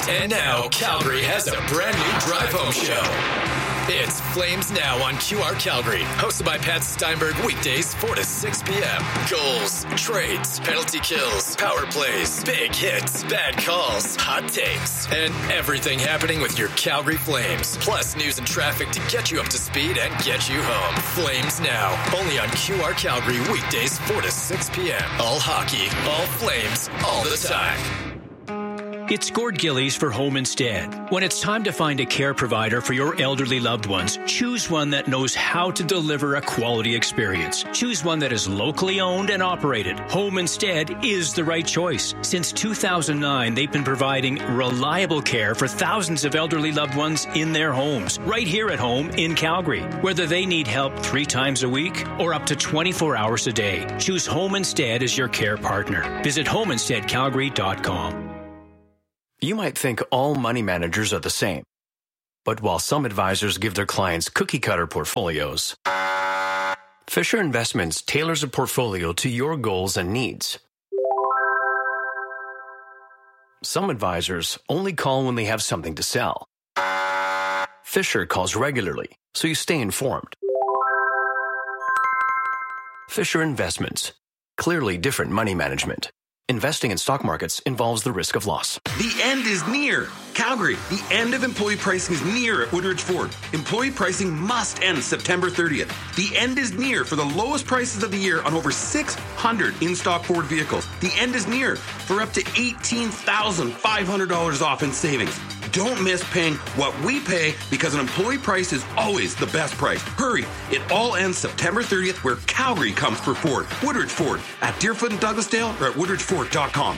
And now Calgary has a brand new drive home show. It's Flames Now on QR Calgary, hosted by Pat Steinberg, weekdays 4 to 6 p.m. Goals, trades, penalty kills, power plays, big hits, bad calls, hot takes, and everything happening with your Calgary Flames. Plus news and traffic to get you up to speed and get you home. Flames Now, only on QR Calgary, weekdays 4 to 6 p.m. All hockey, all Flames, all the time. It's Gord Gillies for Home Instead. When it's time to find a care provider for your elderly loved ones, choose one that knows how to deliver a quality experience. Choose one that is locally owned and operated. Home Instead is the right choice. Since 2009, they've been providing reliable care for thousands of elderly loved ones in their homes, right here at home in Calgary. Whether they need help 3 times a week or up to 24 hours a day, choose Home Instead as your care partner. Visit homeinsteadcalgary.com. You might think all money managers are the same. But while some advisors give their clients cookie-cutter portfolios, Fisher Investments tailors a portfolio to your goals and needs. Some advisors only call when they have something to sell. Fisher calls regularly, so you stay informed. Fisher Investments. Clearly different money management. Investing in stock markets involves the risk of loss. The end is near. Calgary, the end of employee pricing is near at Woodridge Ford. Employee pricing must end September 30th. The end is near for the lowest prices of the year on over 600 in-stock Ford vehicles. The end is near for up to $18,500 off in savings. Don't miss paying what we pay because an employee price is always the best price. Hurry, it all ends September 30th where Calgary comes for Ford. Woodridge Ford at Deerfoot and Douglasdale or at woodridgeford.com.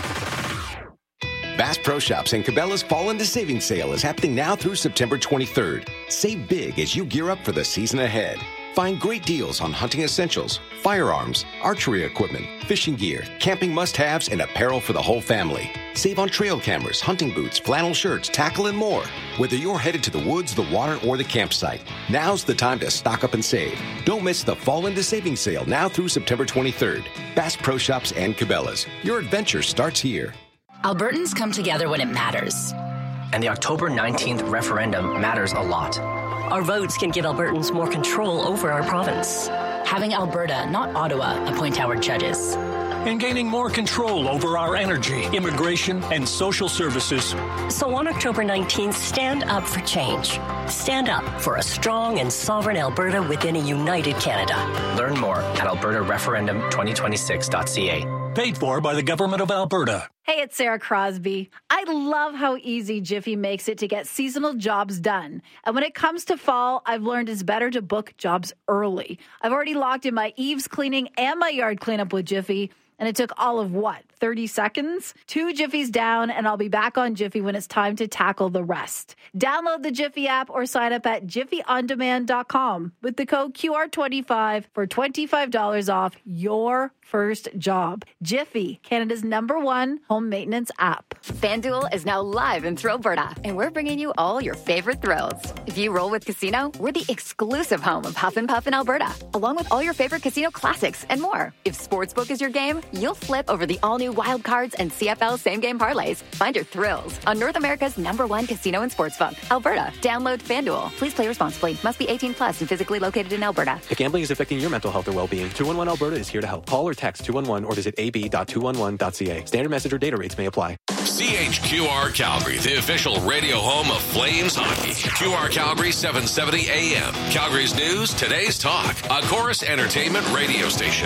Bass Pro Shops and Cabela's Fall into Savings Sale is happening now through September 23rd. Save big as you gear up for the season ahead. Find great deals on hunting essentials, firearms, archery equipment, fishing gear, camping must-haves, and apparel for the whole family. Save on trail cameras, hunting boots, flannel shirts, tackle, and more. Whether you're headed to the woods, the water, or the campsite, now's the time to stock up and save. Don't miss the Fall into Savings Sale now through September 23rd. Bass Pro Shops and Cabela's. Your adventure starts here. Albertans come together when it matters. And the October 19th referendum matters a lot. Our votes can give Albertans more control over our province. Having Alberta, not Ottawa, appoint our judges. And gaining more control over our energy, immigration, and social services. So on October 19th, stand up for change. Stand up for a strong and sovereign Alberta within a united Canada. Learn more at albertareferendum2026.ca. Paid for by the Government of Alberta. Hey, it's Sarah Crosby. I love how easy Jiffy makes it to get seasonal jobs done. And when it comes to fall, I've learned it's better to book jobs early. I've already locked in my eaves cleaning and my yard cleanup with Jiffy. And it took all of 30 seconds? 2 Jiffies down, and I'll be back on Jiffy when it's time to tackle the rest. Download the Jiffy app or sign up at jiffyondemand.com with the code QR25 for $25 off your first job. Jiffy, Canada's #1 home maintenance app. FanDuel is now live in Thrillberta, and we're bringing you all your favorite thrills. If you roll with Casino, we're the exclusive home of Huff and Puff in Alberta, along with all your favorite casino classics and more. If Sportsbook is your game, you'll flip over the all-new Wild Cards and CFL same-game parlays. Find your thrills on North America's #1 casino and sportsbook, Alberta. Download FanDuel. Please play responsibly. Must be 18 plus and physically located in Alberta. If gambling is affecting your mental health or well-being, 211 Alberta is here to help. Call or text 211 or visit ab.211.ca. Standard message or data rates may apply. CHQR Calgary, the official radio home of Flames hockey. QR Calgary 770 AM. Calgary's news, today's talk. A Chorus Entertainment radio station.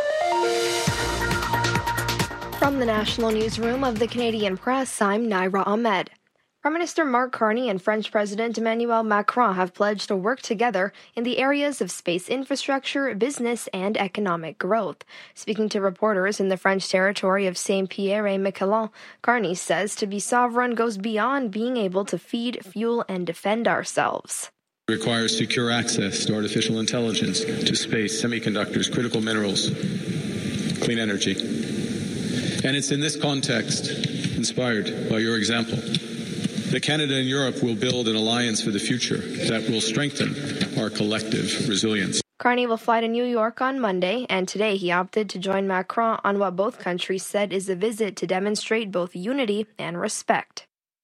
From the National Newsroom of the Canadian Press, I'm Naira Ahmed. Prime Minister Mark Carney and French President Emmanuel Macron have pledged to work together in the areas of space infrastructure, business, and economic growth. Speaking to reporters in the French territory of Saint-Pierre-et-Miquelon, Carney says to be sovereign goes beyond being able to feed, fuel, and defend ourselves. It requires secure access to artificial intelligence, to space, semiconductors, critical minerals, clean energy. And it's in this context, inspired by your example, that Canada and Europe will build an alliance for the future that will strengthen our collective resilience. Carney will fly to New York on Monday, and today he opted to join Macron on what both countries said is a visit to demonstrate both unity and respect.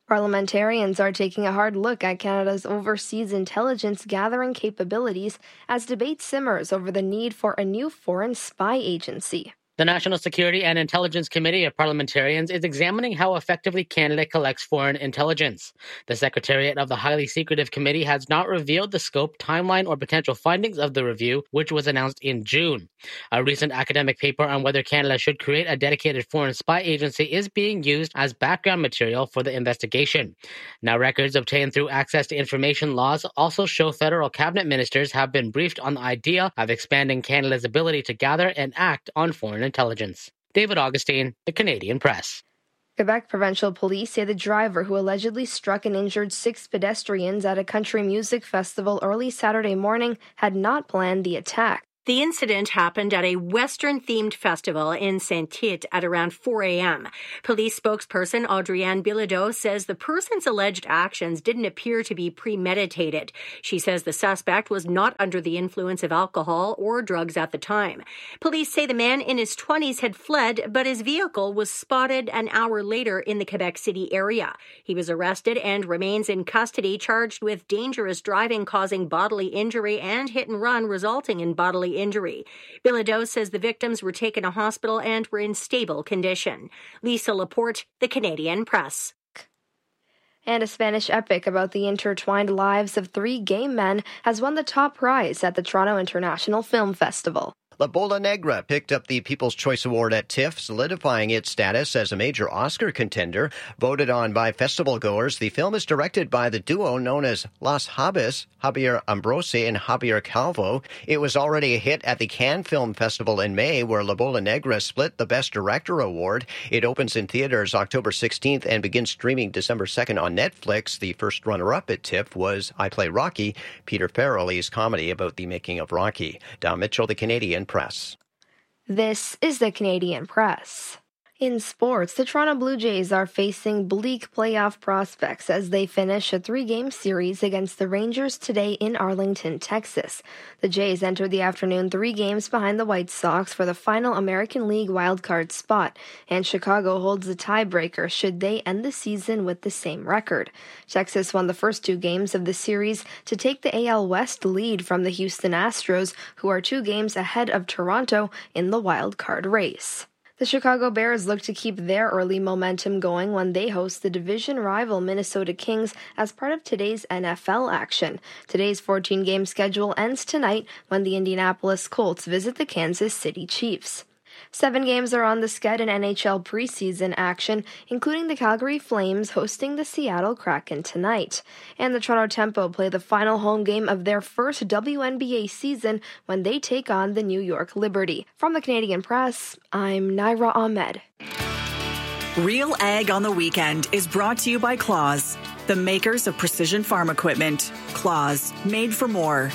Parliamentarians are taking a hard look at Canada's overseas intelligence gathering capabilities as debate simmers over the need for a new foreign spy agency. The National Security and Intelligence Committee of Parliamentarians is examining how effectively Canada collects foreign intelligence. The Secretariat of the Highly Secretive Committee has not revealed the scope, timeline, or potential findings of the review, which was announced in June. A recent academic paper on whether Canada should create a dedicated foreign spy agency is being used as background material for the investigation. Now, records obtained through access to information laws also show federal cabinet ministers have been briefed on the idea of expanding Canada's ability to gather and act on foreign intelligence. David Augustine, The Canadian Press. Quebec provincial police say the driver who allegedly struck and injured 6 pedestrians at a country music festival early Saturday morning had not planned the attack. The incident happened at a Western-themed festival in Saint-Tite at around 4 a.m. Police spokesperson Audrienne Bilodeau says the person's alleged actions didn't appear to be premeditated. She says the suspect was not under the influence of alcohol or drugs at the time. Police say the man in his 20s had fled, but his vehicle was spotted an hour later in the Quebec City area. He was arrested and remains in custody, charged with dangerous driving causing bodily injury and hit and run resulting in bodily injury. Bilodeau says the victims were taken to hospital and were in stable condition. Lisa Laporte, The Canadian Press. And a Spanish epic about the intertwined lives of 3 gay men has won the top prize at the Toronto International Film Festival. La Bola Negra picked up the People's Choice Award at TIFF, solidifying its status as a major Oscar contender. Voted on by festival goers, the film is directed by the duo known as Los Habas, Javier Ambrose and Javier Calvo. It was already a hit at the Cannes Film Festival in May, where La Bola Negra split the Best Director award. It opens in theaters October 16th and begins streaming December 2nd on Netflix. The first runner-up at TIFF was I Play Rocky, Peter Farrelly's comedy about the making of Rocky. Don Mitchell, The Canadian Press. This is The Canadian Press. In sports, the Toronto Blue Jays are facing bleak playoff prospects as they finish a 3-game series against the Rangers today in Arlington, Texas. The Jays entered the afternoon 3 games behind the White Sox for the final American League wildcard spot, and Chicago holds the tiebreaker should they end the season with the same record. Texas won the first 2 games of the series to take the AL West lead from the Houston Astros, who are 2 games ahead of Toronto in the wildcard race. The Chicago Bears look to keep their early momentum going when they host the division rival Minnesota Kings as part of today's NFL action. Today's 14-game schedule ends tonight when the Indianapolis Colts visit the Kansas City Chiefs. 7 games are on the sched in NHL preseason action, including the Calgary Flames hosting the Seattle Kraken tonight. And the Toronto Tempo play the final home game of their first WNBA season when they take on the New York Liberty. From the Canadian Press, I'm Naira Ahmed. Real Ag on the Weekend is brought to you by Claws, the makers of precision farm equipment. Claws, made for more.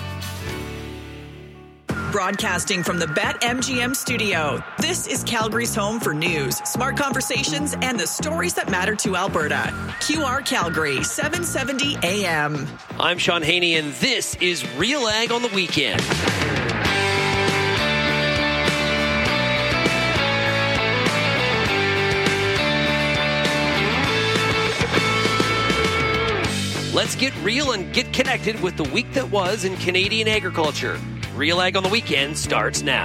Broadcasting from the BetMGM studio, this is Calgary's home for news, smart conversations, and the stories that matter to Alberta. QR Calgary, 770 AM. I'm Sean Haney, and this is Real Ag on the Weekend. Let's get real and get connected with the week that was in Canadian agriculture. Real Ag on the Weekend starts now.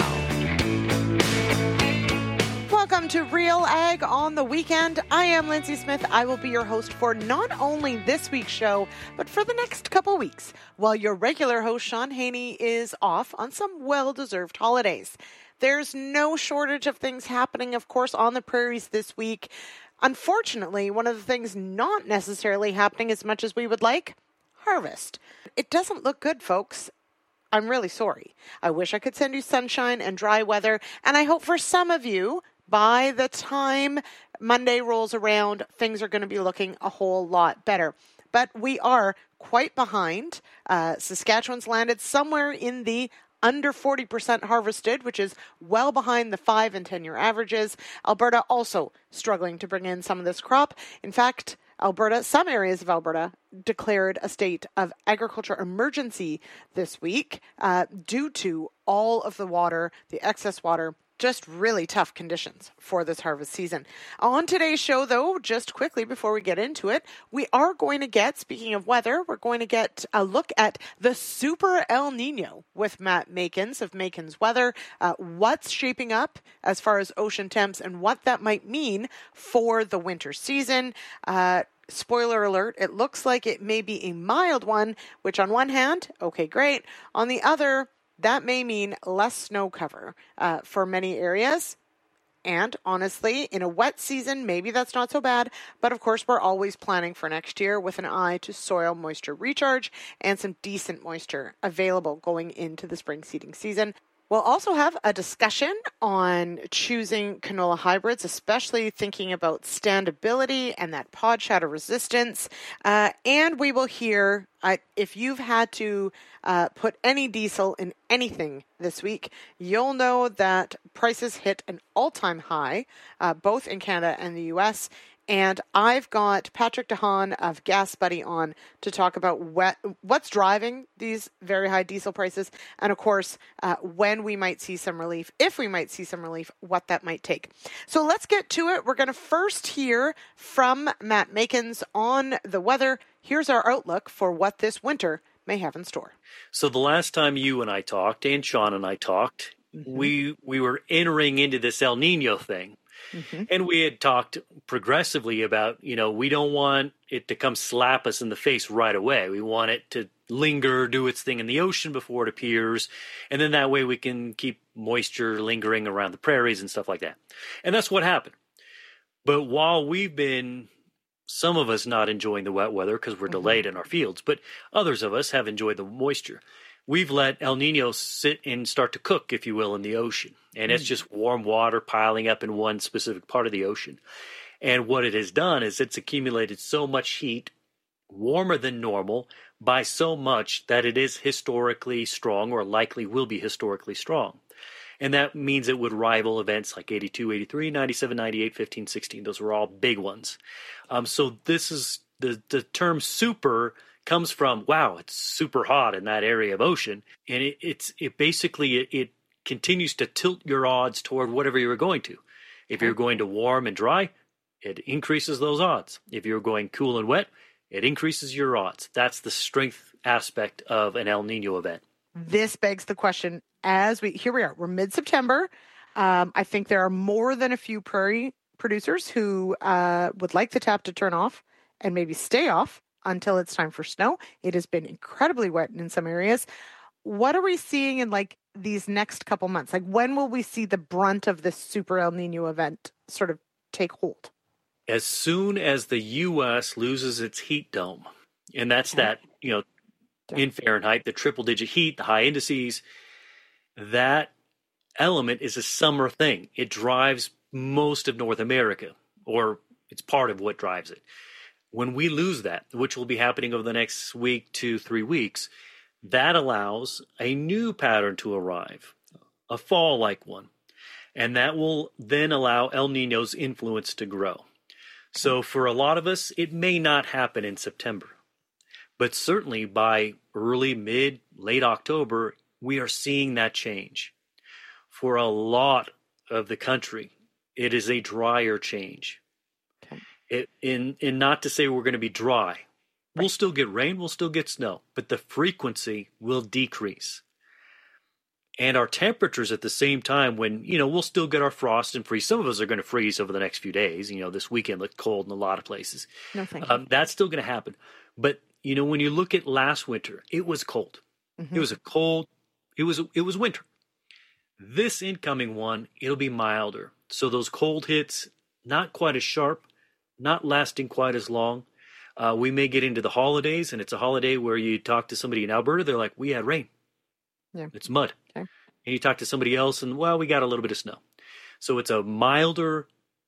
Welcome to Real Ag on the Weekend. I am Lindsay Smith. I will be your host for not only this week's show, but for the next couple weeks, while your regular host, Sean Haney, is off on some well-deserved holidays. There's no shortage of things happening, of course, on the prairies this week. Unfortunately, one of the things not necessarily happening as much as we would like, harvest. It doesn't look good, folks. I'm really sorry. I wish I could send you sunshine and dry weather, and I hope for some of you, by the time Monday rolls around, things are going to be looking a whole lot better. But we are quite behind. Saskatchewan's landed somewhere in the under 40% harvested, which is well behind the 5 and 10-year averages. Alberta also struggling to bring in some of this crop. In fact, Alberta, some areas of Alberta declared a state of agriculture emergency this week due to all of the water, the excess water just really tough conditions for this harvest season. On today's show, though, just quickly before we get into it, we are going to get, speaking of weather, we're going to get a look at the Super El Nino with Matt Makins of Makins Weather, what's shaping up as far as ocean temps and what that might mean for the winter season. Spoiler alert, it looks like it may be a mild one, which on one hand, okay, great. On the other, that may mean less snow cover for many areas. And honestly, in a wet season, maybe that's not so bad. But of course, we're always planning for next year with an eye to soil moisture recharge and some decent moisture available going into the spring seeding season. We'll also have a discussion on choosing canola hybrids, especially thinking about standability and that pod shatter resistance. And we will hear if you've had to put any diesel in anything this week, you'll know that prices hit an all-time high, both in Canada and the U.S., and I've got Patrick DeHaan of Gas Buddy on to talk about what's driving these very high diesel prices. And of course, when we might see some relief, if we might see some relief, what that might take. So let's get to it. We're going to first hear from Matt Makins on the weather. Here's our outlook for what this winter may have in store. So the last time you and I talked, and Sean and I talked, we were entering into this El Nino thing. Mm-hmm. And we had talked progressively about, we don't want it to come slap us in the face right away. We want it to linger, do its thing in the ocean before it appears. And then that way we can keep moisture lingering around the prairies and stuff like that. And that's what happened. But while we've been, some of us not enjoying the wet weather because we're delayed in our fields, but others of us have enjoyed the moisture. We've let El Nino sit and start to cook, if you will, in the ocean. And it's just warm water piling up in one specific part of the ocean. And what it has done is it's accumulated so much heat, warmer than normal, by so much that it is historically strong, or likely will be historically strong. And that means it would rival events like 82, 83, 97, 98, 15, 16. Those were all big ones. So this is the term super comes from, wow, it's super hot in that area of ocean. And it basically continues to tilt your odds toward whatever you're going to. If you're going to warm and dry, it increases those odds. If you're going cool and wet, it increases your odds. That's the strength aspect of an El Nino event. This begs the question, here we are, we're mid-September. I think there are more than a few prairie producers who would like the tap to turn off and maybe stay off until it's time for snow. It has been incredibly wet in some areas. What are we seeing in these next couple months? When will we see the brunt of this Super El Nino event sort of take hold? As soon as the U.S. loses its heat dome, and that's that, in Fahrenheit, the triple-digit heat, the high indices, that element is a summer thing. It drives most of North America, or it's part of what drives it. When we lose that, which will be happening over the next week to 3 weeks, that allows a new pattern to arrive, a fall-like one. And that will then allow El Nino's influence to grow. So for a lot of us, it may not happen in September. But certainly by early, mid, late October, we are seeing that change. For a lot of the country, it is a drier change. In not to say we're going to be dry. We'll still get rain, we'll still get snow, but the frequency will decrease. And our temperatures at the same time when, we'll still get our frost and freeze. Some of us are going to freeze over the next few days. This weekend looked cold in a lot of places. No, thank you. That's still going to happen. But, when you look at last winter, it was cold. Mm-hmm. It was winter. This incoming one, it'll be milder. So those cold hits, not quite as sharp, not lasting quite as long. We may get into the holidays, and it's a holiday where you talk to somebody in Alberta, they're like, we had rain. Yeah. It's mud. Okay. And you talk to somebody else, and, we got a little bit of snow. So it's a milder,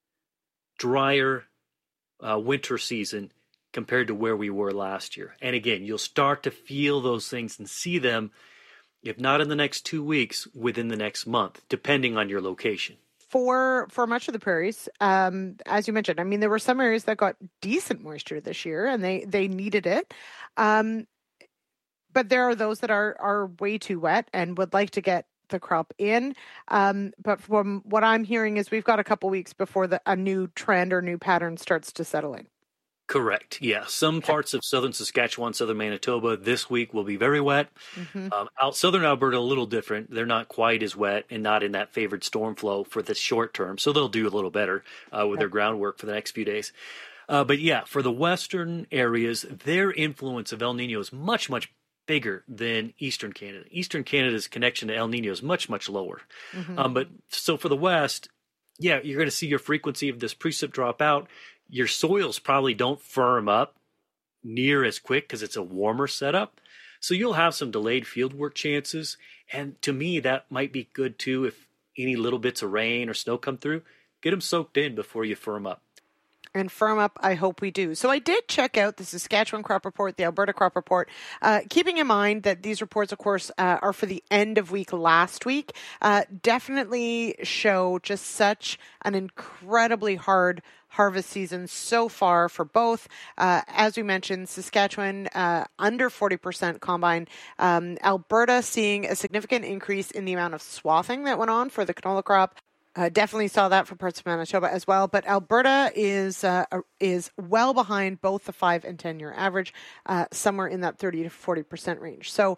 drier winter season compared to where we were last year. And again, you'll start to feel those things and see them, if not in the next 2 weeks, within the next month, depending on your location. For much of the prairies, as you mentioned, there were some areas that got decent moisture this year, and they needed it. But there are those that are way too wet and would like to get the crop in. But from what I'm hearing is we've got a couple weeks before a new trend or new pattern starts to settle in. Correct. Yeah. Some parts of southern Saskatchewan, southern Manitoba this week will be very wet. Out southern Alberta, a little different. They're not quite as wet and not in that favored storm flow for the short term. So they'll do a little better with their groundwork for the next few days. But yeah, for the western areas, their influence of El Nino is much, much bigger than Eastern Canada. Eastern Canada's connection to El Nino is much, much lower. But so for the west, yeah, you're going to see your frequency of this precip drop out. Your soils probably don't firm up near as quick because it's a warmer setup. So you'll have some delayed fieldwork chances. And to me, that might be good too if any little bits of rain or snow come through. Get them soaked in before you firm up. And firm up, I hope we do. So I did check out the Saskatchewan crop report, the Alberta crop report, keeping in mind that these reports, of course, are for the end of week last week, definitely show just such an incredibly hard harvest season so far for both. As we mentioned, Saskatchewan under 40% combine. Alberta seeing a significant increase in the amount of swathing that went on for the canola crop. Definitely saw that for parts of Manitoba as well, but Alberta is well behind both the 5 and 10-year average, somewhere in that 30 to 40% range. So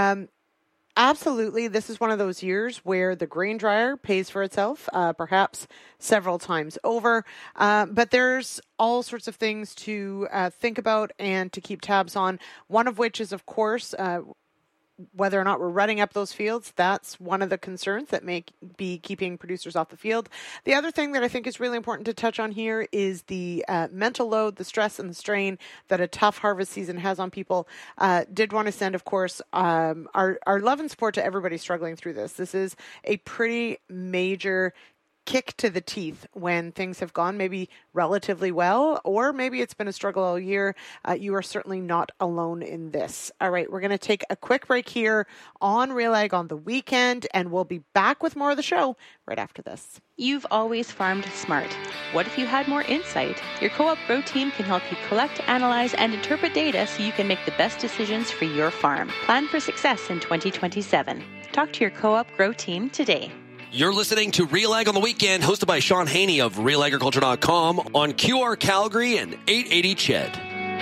absolutely, this is one of those years where the grain dryer pays for itself, perhaps several times over. But there's all sorts of things to think about and to keep tabs on, one of which is, of course, whether or not we're rutting up those fields. That's one of the concerns that may be keeping producers off the field. The other thing that I think is really important to touch on here is the mental load, the stress and the strain that a tough harvest season has on people. Did want to send, of course, our love and support to everybody struggling through this. This is a pretty major kick to the teeth when things have gone maybe relatively well, or maybe it's been a struggle all year. You are certainly not alone in this. All right, we're going to take a quick break here on Real Ag on the Weekend, and we'll be back with more of the show right after this. You've always farmed smart. What if you had more insight? Your Co-op Grow team can help you collect, analyze, and interpret data so you can make the best decisions for your farm. Plan for success in 2027. Talk to your Co-op Grow team today. You're listening to Real Ag on the Weekend, hosted by Sean Haney of RealAgriculture.com on QR Calgary and 880 CHED.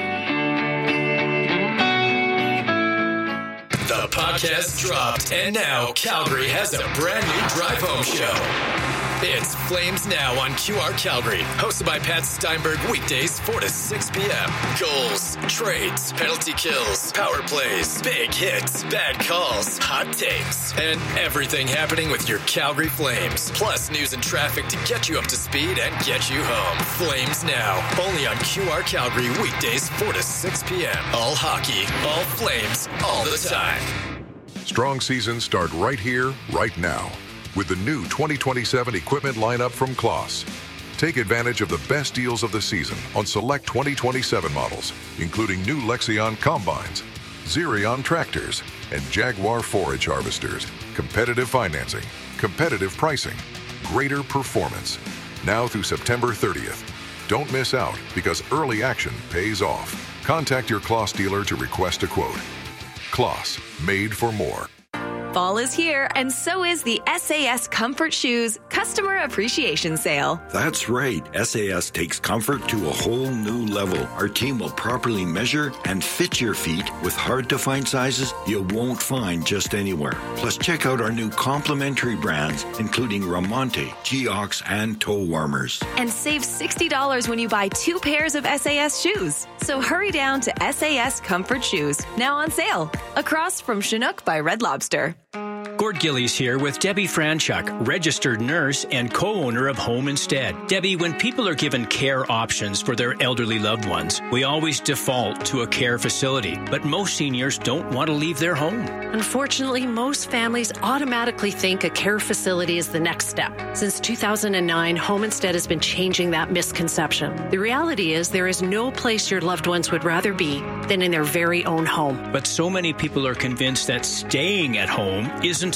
The podcast dropped, and now Calgary has a brand new drive home show. It's Flames Now on QR Calgary, hosted by Pat Steinberg, weekdays 4 to 6 p.m. Goals, trades, penalty kills, power plays, big hits, bad calls, hot takes, and everything happening with your Calgary Flames. Plus news and traffic to get you up to speed and get you home. Flames Now, only on QR Calgary, weekdays 4 to 6 p.m. All hockey, all Flames, all the time. Strong seasons start right here, right now, with the new 2027 equipment lineup from Claas. Take advantage of the best deals of the season on select 2027 models, including new Lexion combines, Xerion tractors, and Jaguar forage harvesters. Competitive financing, competitive pricing, greater performance. Now through September 30th. Don't miss out, because early action pays off. Contact your Claas dealer to request a quote. Claas, made for more. Fall is here, and so is the SAS Comfort Shoes Customer Appreciation Sale. That's right. SAS takes comfort to a whole new level. Our team will properly measure and fit your feet with hard-to-find sizes you won't find just anywhere. Plus, check out our new complimentary brands, including Ramonte, Geox, and toe warmers. And save $60 when you buy 2 pairs of SAS shoes. So hurry down to SAS Comfort Shoes, now on sale, across from Chinook by Red Lobster. Gord Gillies here with Debbie Franchuk, registered nurse and co-owner of Home Instead. Debbie, when people are given care options for their elderly loved ones, we always default to a care facility, but most seniors don't want to leave their home. Unfortunately, most families automatically think a care facility is the next step. Since 2009, Home Instead has been changing that misconception. The reality is there is no place your loved ones would rather be than in their very own home. But so many people are convinced that staying at home isn't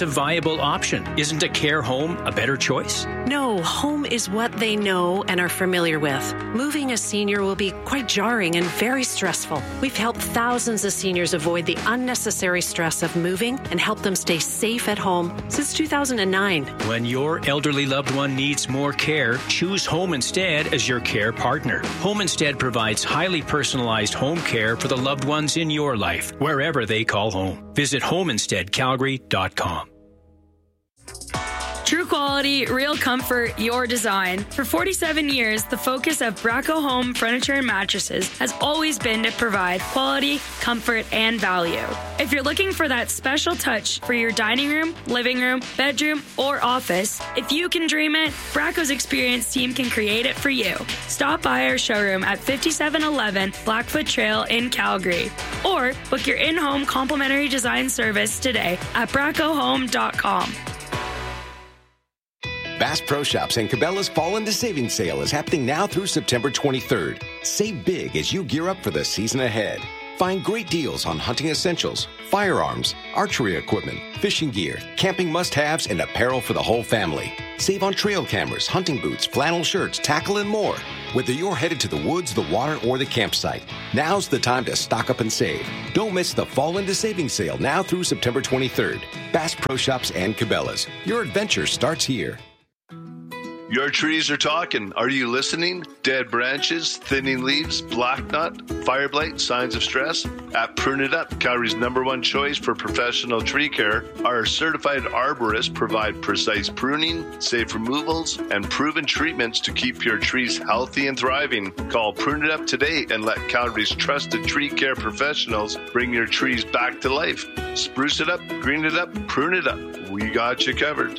a viable option? Isn't a care home a better choice? No, home is what they know and are familiar with. Moving a senior will be quite jarring and very stressful. We've helped thousands of seniors avoid the unnecessary stress of moving and help them stay safe at home since 2009. When your elderly loved one needs more care, choose Home Instead as your care partner. Home Instead provides highly personalized home care for the loved ones in your life, wherever they call home. Visit homeinsteadcalgary.com. True quality, real comfort, your design. For 47 years, the focus of Braco Home Furniture and Mattresses has always been to provide quality, comfort, and value. If you're looking for that special touch for your dining room, living room, bedroom, or office, if you can dream it, Braco's experienced team can create it for you. Stop by our showroom at 5711 Blackfoot Trail in Calgary, or book your in-home complimentary design service today at bracohome.com. Bass Pro Shops and Cabela's Fall into Savings Sale is happening now through September 23rd. Save big as you gear up for the season ahead. Find great deals on hunting essentials, firearms, archery equipment, fishing gear, camping must-haves, and apparel for the whole family. Save on trail cameras, hunting boots, flannel shirts, tackle, and more. Whether you're headed to the woods, the water, or the campsite, now's the time to stock up and save. Don't miss the Fall into Savings Sale now through September 23rd. Bass Pro Shops and Cabela's. Your adventure starts here. Your trees are talking. Are you listening? Dead branches, thinning leaves, black knot, fire blight, signs of stress? At Prune It Up, Calgary's #1 choice for professional tree care, our certified arborists provide precise pruning, safe removals, and proven treatments to keep your trees healthy and thriving. Call Prune It Up today and let Calgary's trusted tree care professionals bring your trees back to life. Spruce it up, green it up, prune it up. We got you covered.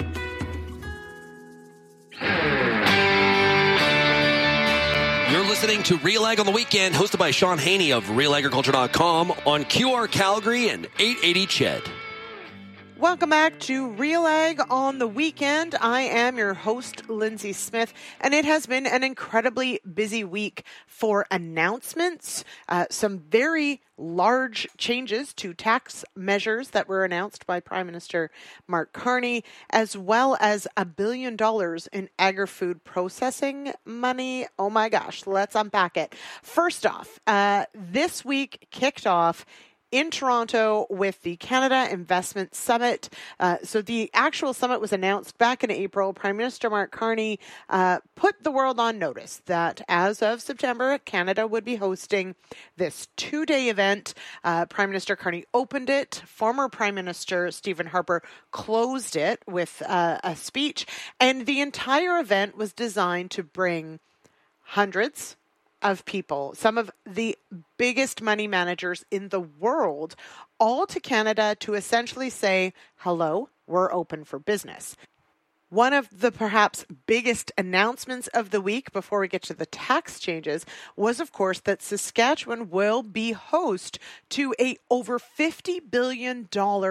You're listening to Real Ag on the Weekend, hosted by Sean Haney of RealAgriculture.com on QR Calgary and 880 CHED. Welcome back to Real Ag on the Weekend. I am your host, Lindsay Smith, and it has been an incredibly busy week for announcements. Some very large changes to tax measures that were announced by Prime Minister Mark Carney, as well as $1 billion in agri-food processing money. Oh my gosh, let's unpack it. First off, this week kicked off in Toronto with the Canada Investment Summit. So the actual summit was announced back in April. Prime Minister Mark Carney put the world on notice that as of September, Canada would be hosting this 2-day event. Prime Minister Carney opened it. Former Prime Minister Stephen Harper closed it with a speech. And the entire event was designed to bring hundreds of people, some of the biggest money managers in the world, all to Canada to essentially say, hello, we're open for business. One of the perhaps biggest announcements of the week before we get to the tax changes was, of course, that Saskatchewan will be host to a over $50 billion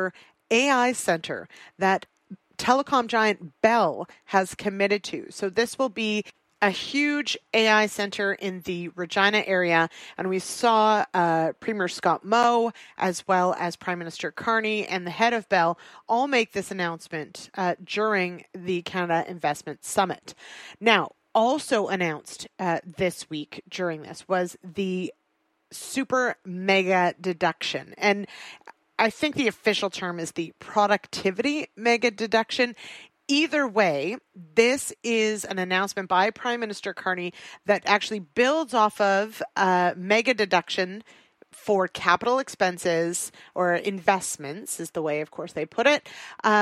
AI center that telecom giant Bell has committed to. So this will be a huge AI center in the Regina area, and we saw Premier Scott Moe as well as Prime Minister Carney and the head of Bell all make this announcement during the Canada Investment Summit. Now, also announced this week during this was the super mega deduction, and I think the official term is the productivity mega deduction. Either way, this is an announcement by Prime Minister Carney that actually builds off of mega deduction for capital expenses or investments, is the way, of course, they put it.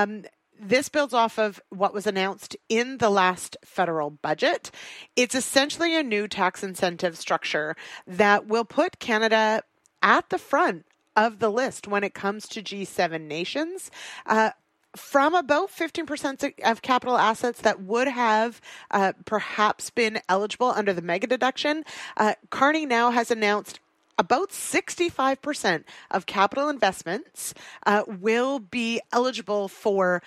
This builds off of what was announced in the last federal budget. It's essentially a new tax incentive structure that will put Canada at the front of the list when it comes to G7 nations. From about 15% of capital assets that would have perhaps been eligible under the mega deduction, Carney now has announced about 65% of capital investments will be eligible for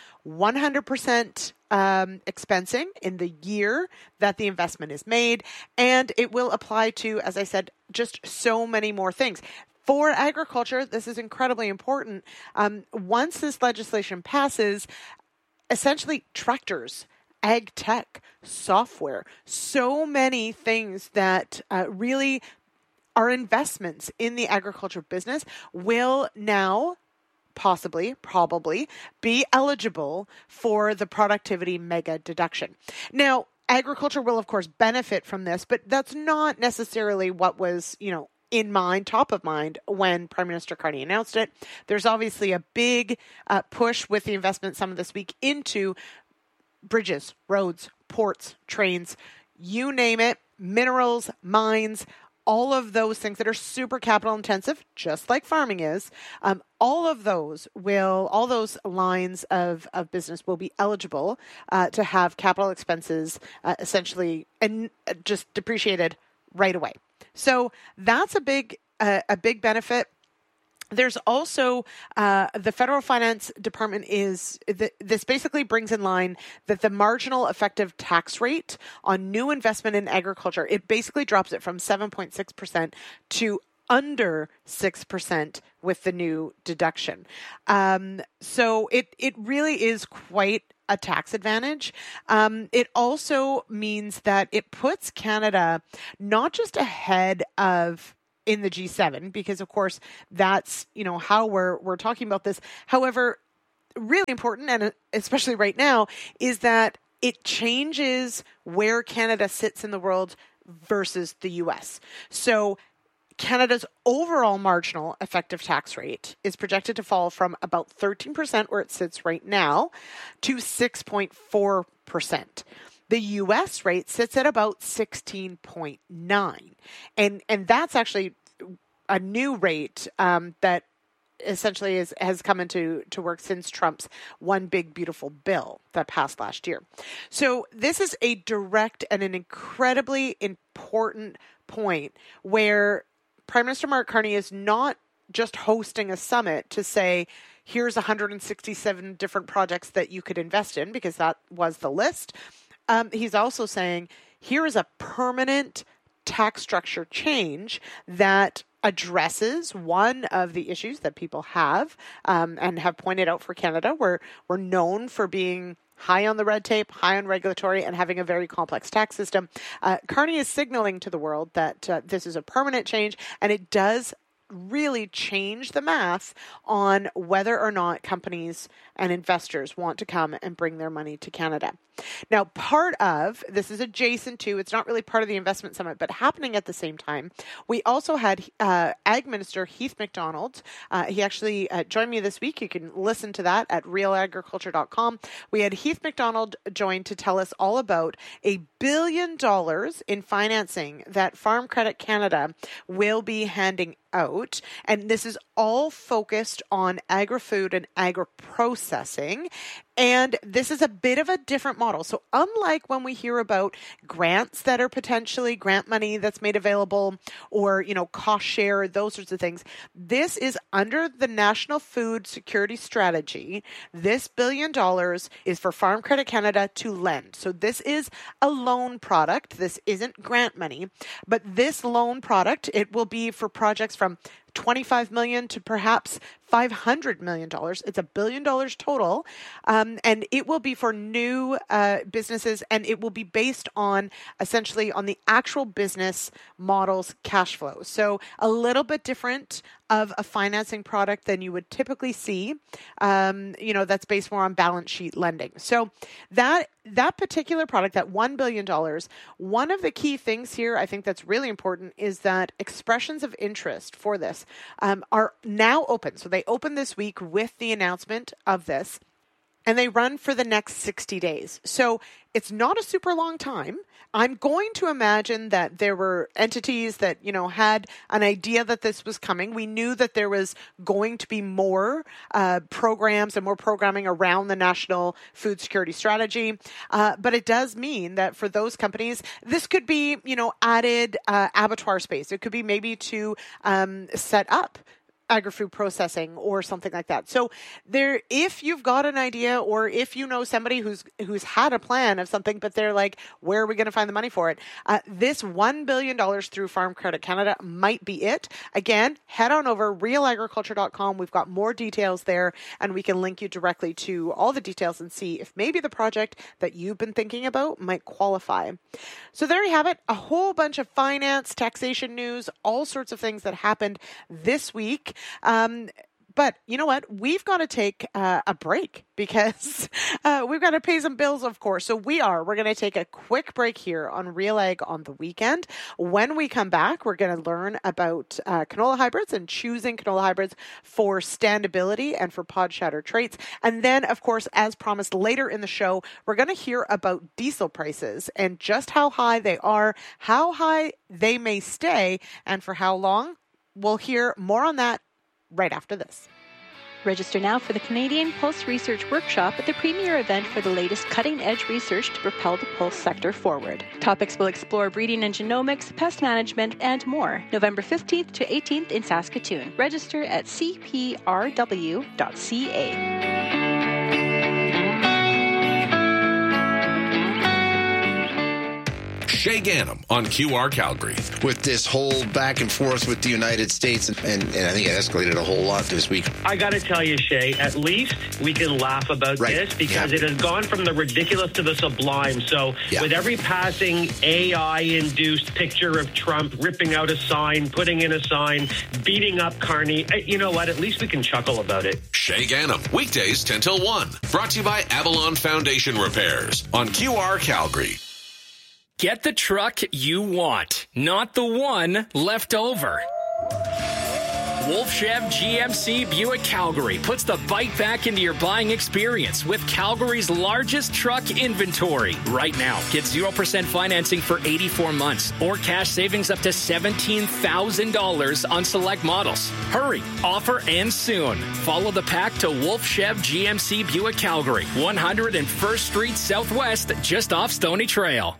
100% expensing in the year that the investment is made. And it will apply to, as I said, just so many more things. For agriculture, this is incredibly important. Once this legislation passes, essentially tractors, ag tech, software, so many things that really are investments in the agriculture business will now probably be eligible for the productivity mega deduction. Now, agriculture will, of course, benefit from this, but that's not necessarily what was, in mind, top of mind, when Prime Minister Carney announced it. There's obviously a big push with the investment sum this week into bridges, roads, ports, trains, you name it, minerals, mines, all of those things that are super capital intensive, just like farming is. All those lines of business will be eligible to have capital expenses essentially and just depreciated right away. So that's a big benefit. There's also the Federal Finance Department this basically brings in line that the marginal effective tax rate on new investment in agriculture, it basically drops it from 7.6% to under 6% with the new deduction. So it really is quite a tax advantage. It also means that it puts Canada not just ahead of in the G7, because of course that's, how we're talking about this. However, really important, and especially right now, is that it changes where Canada sits in the world versus the US. So Canada's overall marginal effective tax rate is projected to fall from about 13%, where it sits right now, to 6.4%. The U.S. rate sits at about 16.9%. And that's actually a new rate that essentially has come into work since Trump's One Big Beautiful Bill that passed last year. So this is a direct and an incredibly important point where Prime Minister Mark Carney is not just hosting a summit to say, here's 167 different projects that you could invest in, because that was the list. He's also saying, here is a permanent tax structure change that addresses one of the issues that people have and have pointed out for Canada. We're known for being high on the red tape, high on regulatory, and having a very complex tax system. Carney is signaling to the world that this is a permanent change, and it does really change the math on whether or not companies and investors want to come and bring their money to Canada. Now, part of this is adjacent to, it's not really part of the investment summit, but happening at the same time. We also had Ag Minister Heath MacDonald. He actually joined me this week. You can listen to that at realagriculture.com. We had Heath MacDonald join to tell us all about $1 billion in financing that Farm Credit Canada will be handing out. And this is all focused on agri-food and agri-processing. And this is a bit of a different model. So unlike when we hear about grants that are potentially grant money that's made available, or, cost share, those sorts of things, this is under the National Food Security Strategy. This $1 billion is for Farm Credit Canada to lend. So this is a loan product. This isn't grant money, but this loan product, it will be for projects from $25 million to perhaps $500 million. It's $1 billion total. And it will be for new businesses, and it will be based on essentially on the actual business model's cash flow. So a little bit different of a financing product than you would typically see, that's based more on balance sheet lending. So that particular product, that $1 billion, one of the key things here, I think that's really important, is that expressions of interest for this are now open. So they opened this week with the announcement of this, and they run for the next 60 days. So it's not a super long time. I'm going to imagine that there were entities that, had an idea that this was coming. We knew that there was going to be more programs and more programming around the National Food Security Strategy. But it does mean that for those companies, this could be, added abattoir space. It could be maybe to set up agri-food processing or something like that. So if you've got an idea, or if you know somebody who's had a plan of something, but they're like, where are we going to find the money for it? This $1 billion through Farm Credit Canada might be it. Again, head on over realagriculture.com. We've got more details there, and we can link you directly to all the details and see if maybe the project that you've been thinking about might qualify. So there you have it. A whole bunch of finance, taxation news, all sorts of things that happened this week. But you know what? We've got to take a break because we've got to pay some bills, of course. So we're going to take a quick break here on Real Ag on the Weekend. When we come back, we're going to learn about canola hybrids and choosing canola hybrids for standability and for pod shatter traits. And then, of course, as promised later in the show, we're going to hear about diesel prices and just how high they are, how high they may stay, and for how long. We'll hear more on that right after this. Register now for the Canadian Pulse Research Workshop at the premier event for the latest cutting-edge research to propel the pulse sector forward. Topics will explore breeding and genomics, pest management, and more. November 15th to 18th in Saskatoon. Register at cprw.ca. Shay Ganem on QR Calgary. With this whole back and forth with the United States, and I think it escalated a whole lot this week. I got to tell you, Shay, at least we can laugh about this because it has gone from the ridiculous to the sublime. So with every passing AI-induced picture of Trump ripping out a sign, putting in a sign, beating up Carney, you know what? At least we can chuckle about it. Shay Ganem, weekdays 10 till 1. Brought to you by Avalon Foundation Repairs on QR Calgary. Get the truck you want, not the one left over. Wolf Chev GMC Buick Calgary puts the bite back into your buying experience with Calgary's largest truck inventory. Right now, get 0% financing for 84 months or cash savings up to $17,000 on select models. Hurry, offer ends soon. Follow the pack to Wolf Chev GMC Buick Calgary, 101st Street Southwest, just off Stony Trail.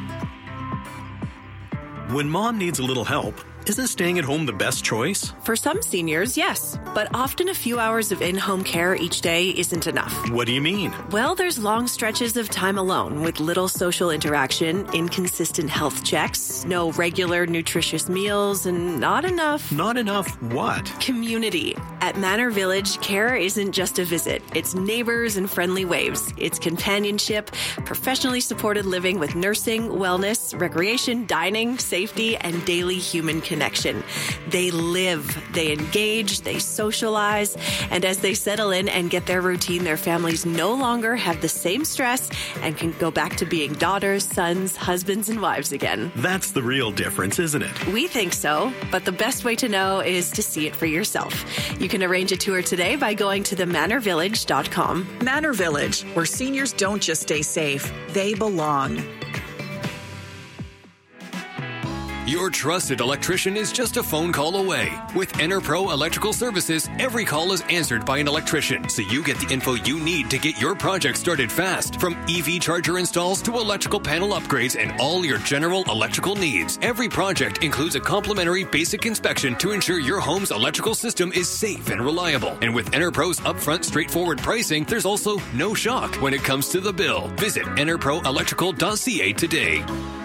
When mom needs a little help, isn't staying at home the best choice? For some seniors, yes. But often a few hours of in-home care each day isn't enough. What do you mean? Well, there's long stretches of time alone with little social interaction, inconsistent health checks, no regular nutritious meals, and not enough... Not enough what? Community. At Manor Village, care isn't just a visit. It's neighbors and friendly waves. It's companionship, professionally supported living with nursing, wellness, recreation, dining, safety, and daily human connection. They live, they engage, they socialize, and as they settle in and get their routine, their families no longer have the same stress and can go back to being daughters, sons, husbands, and wives again. That's the real difference, isn't it? We think so, but the best way to know is to see it for yourself. You can arrange a tour today by going to themanorvillage.com. Manor Village, where seniors don't just stay safe, they belong. Your trusted electrician is just a phone call away. With EnerPro Electrical Services, every call is answered by an electrician, so you get the info you need to get your project started fast. From EV charger installs to electrical panel upgrades and all your general electrical needs. Every project includes a complimentary basic inspection to ensure your home's electrical system is safe and reliable. And with EnerPro's upfront straightforward pricing, there's also no shock when it comes to the bill. Visit enerproelectrical.ca today.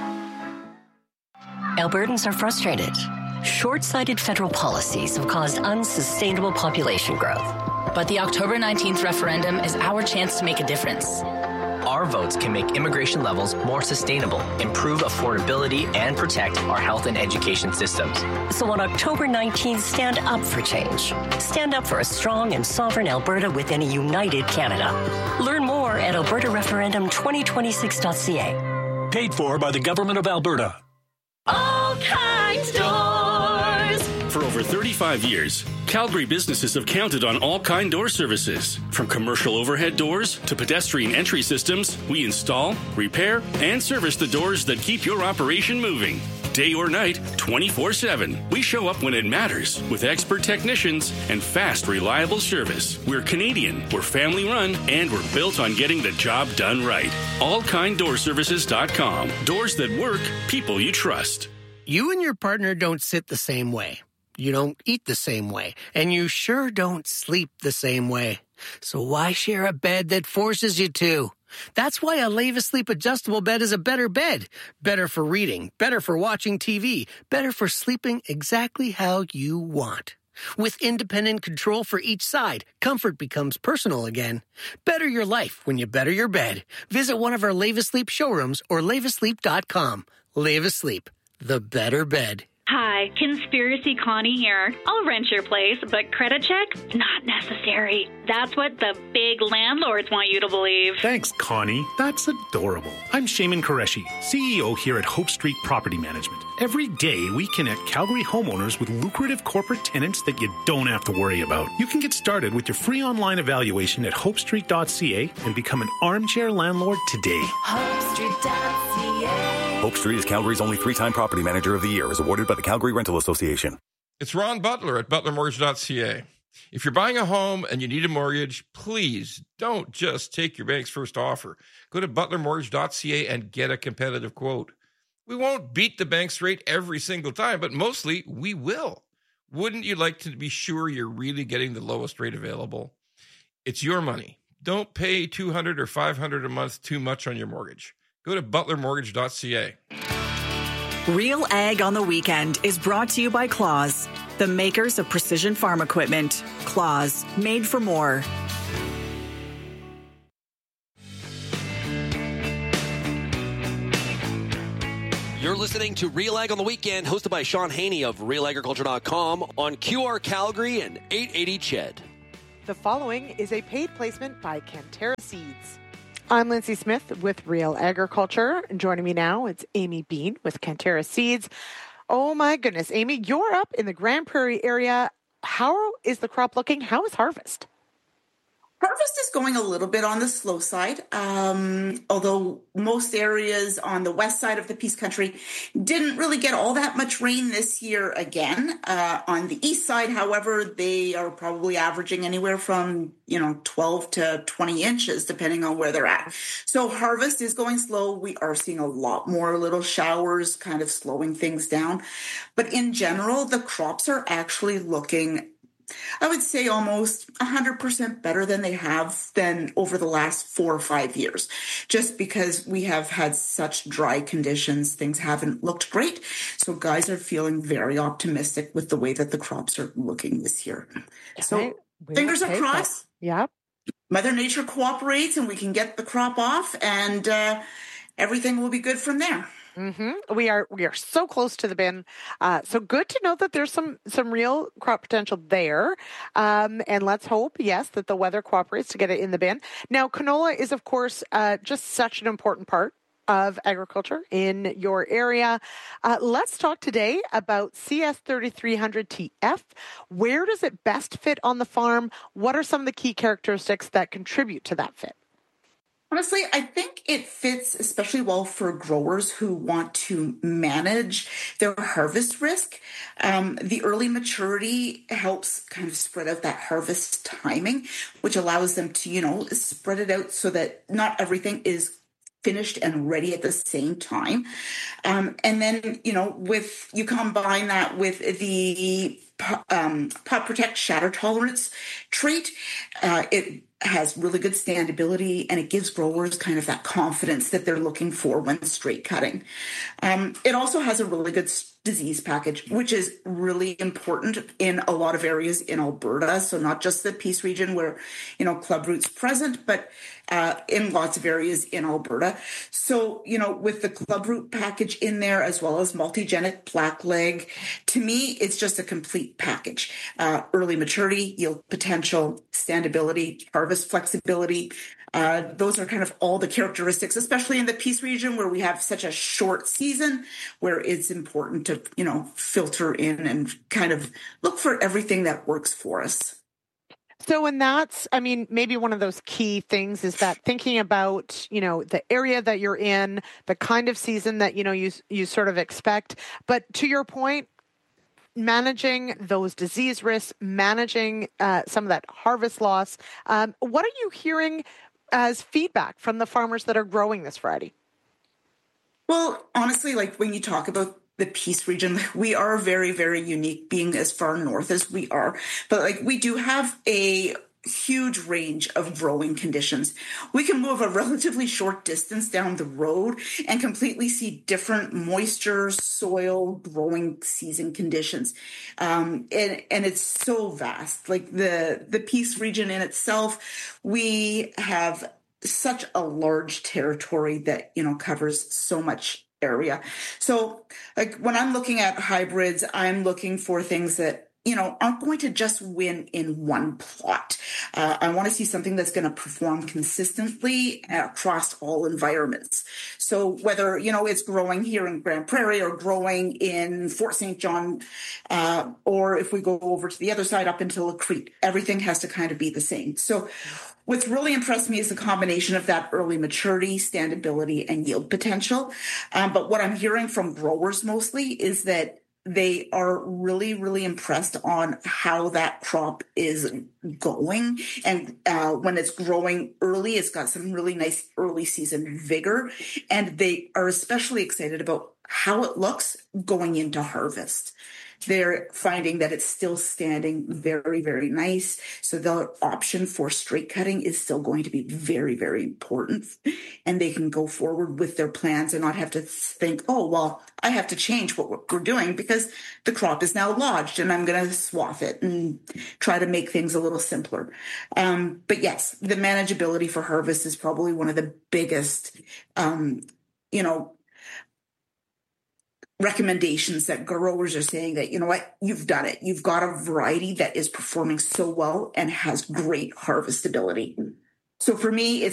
Albertans are frustrated. Short-sighted federal policies have caused unsustainable population growth. But the October 19th referendum is our chance to make a difference. Our votes can make immigration levels more sustainable, improve affordability, and protect our health and education systems. So on October 19th, stand up for change. Stand up for a strong and sovereign Alberta within a united Canada. Learn more at albertareferendum2026.ca. Paid for by the Government of Alberta. All Kinds Doors. For over 35 years, Calgary businesses have counted on All Kind Door services. From commercial overhead doors to pedestrian entry systems, we install, repair, and service the doors that keep your operation moving. Day or night, 24/7. We show up when it matters with expert technicians and fast, reliable service. We're Canadian, we're family run, and we're built on getting the job done right. AllKindDoorServices.com. Doors that work, people you trust. You and your partner don't sit the same way. You don't eat the same way, and you sure don't sleep the same way. So why share a bed that forces you to? That's why a Leva-Sleep adjustable bed is a better bed. Better for reading, better for watching TV, better for sleeping exactly how you want. With independent control for each side, comfort becomes personal again. Better your life when you better your bed. Visit one of our Leva-Sleep showrooms or levasleep.com. Leva-Sleep, the better bed. Hi, Conspiracy Connie here. I'll rent your place, but credit check? Not necessary. That's what the big landlords want you to believe. Thanks, Connie. That's adorable. I'm Shaman Qureshi, CEO here at Hope Street Property Management. Every day, we connect Calgary homeowners with lucrative corporate tenants that you don't have to worry about. You can get started with your free online evaluation at hopestreet.ca and become an armchair landlord today. HopeStreet.ca. Hope Street is Calgary's only 3-time property manager of the year, as awarded by the Calgary Rental Association. It's Ron Butler at butlermortgage.ca. If you're buying a home and you need a mortgage, please don't just take your bank's first offer. Go to butlermortgage.ca and get a competitive quote. We won't beat the bank's rate every single time, but mostly we will. Wouldn't you like to be sure you're really getting the lowest rate available? It's your money. Don't pay $200 or $500 a month too much on your mortgage. Go to butlermortgage.ca. Real Ag on the Weekend is brought to you by Claws, the makers of precision farm equipment. Claws, made for more. You're listening to Real Ag on the Weekend, hosted by Sean Haney of RealAgriculture.com on QR Calgary and 880 CHED. The following is a paid placement by Cantera Seeds. I'm Lindsay Smith with Real Agriculture. And joining me now, it's Amy Bean with Cantera Seeds. Oh my goodness, Amy, you're up in the Grand Prairie area. How is the crop looking? How is harvest? Harvest is going a little bit on the slow side, although most areas on the west side of the Peace Country didn't really get all that much rain this year again. On the east side, however, they are probably averaging anywhere from 12 to 20 inches, depending on where they're at. So harvest is going slow. We are seeing a lot more little showers, kind of slowing things down. But in general, the crops are actually looking, I would say, almost 100% better than they have been over the last 4 or 5 years. Just because we have had such dry conditions, things haven't looked great. So guys are feeling very optimistic with the way that the crops are looking this year. So fingers are crossed. Yep. Mother Nature cooperates and we can get the crop off, and everything will be good from there. Mm-hmm. We are so close to the bin. So good to know that there's some real crop potential there. And let's hope, yes, that the weather cooperates to get it in the bin. Now, canola is, of course, just such an important part of agriculture in your area. Let's talk today about CS 3300TF. Where does it best fit on the farm? What are some of the key characteristics that contribute to that fit? Honestly, I think it fits especially well for growers who want to manage their harvest risk. The early maturity helps kind of spread out that harvest timing, which allows them to, spread it out so that not everything is finished and ready at the same time. And then, with you combine that with the Pot Protect shatter tolerance trait, it has really good standability, and it gives growers kind of that confidence that they're looking for when straight cutting. It also has a really good disease package, which is really important in a lot of areas in Alberta. So not just the Peace region where, clubroot's present, but in lots of areas in Alberta. So, with the clubroot package in there, as well as multigenic blackleg, to me, it's just a complete package. Early maturity, yield potential, standability, harvest flexibility. Those are kind of all the characteristics, especially in the Peace region where we have such a short season, where it's important to, filter in and kind of look for everything that works for us. So, and that's, maybe one of those key things is that thinking about, the area that you're in, the kind of season that, you sort of expect. But to your point, managing those disease risks, managing some of that harvest loss. What are you hearing as feedback from the farmers that are growing this variety? Well, honestly, when you talk about the Peace region. We are very, very unique being as far north as we are, but we do have a huge range of growing conditions. We can move a relatively short distance down the road and completely see different moisture, soil, growing season conditions. And it's so vast. The Peace region in itself, we have such a large territory that, covers so much area. So when I'm looking at hybrids, I'm looking for things that aren't going to just win in one plot. I want to see something that's going to perform consistently across all environments. So whether, it's growing here in Grand Prairie or growing in Fort St. John, or if we go over to the other side up into La Crete, everything has to kind of be the same. So what's really impressed me is the combination of that early maturity, standability, and yield potential. But what I'm hearing from growers mostly is that they are really, really impressed on how that crop is going. And when it's growing early, it's got some really nice early season vigor. And they are especially excited about how it looks going into harvest. They're finding that it's still standing very, very nice. So the option for straight cutting is still going to be very, very important. And they can go forward with their plans and not have to think, oh, well, I have to change what we're doing because the crop is now lodged and I'm going to swath it and try to make things a little simpler. But yes, the manageability for harvest is probably one of the biggest, recommendations that growers are saying that, you've done it. You've got a variety that is performing so well and has great harvestability. So for me, it's